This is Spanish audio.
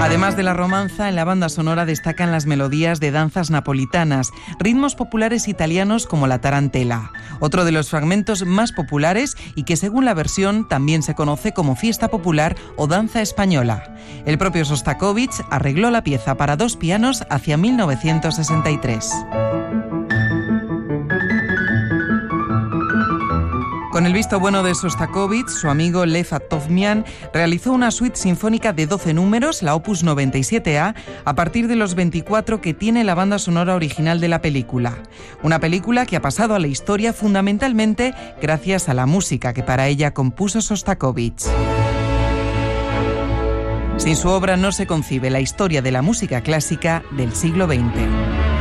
Además de la romanza, en la banda sonora destacan las melodías de danzas napolitanas, ritmos populares italianos como la tarantela, otro de los fragmentos más populares y que según la versión también se conoce como fiesta popular o danza española. El propio Sostakovich arregló la pieza para 2 pianos hacia 1963. Con el visto bueno de Sostakovich, su amigo Lev Avtomian realizó una suite sinfónica de 12 números, la Opus 97A, a partir de los 24 que tiene la banda sonora original de la película. Una película que ha pasado a la historia fundamentalmente gracias a la música que para ella compuso Sostakovich. Sin su obra no se concibe la historia de la música clásica del siglo XX.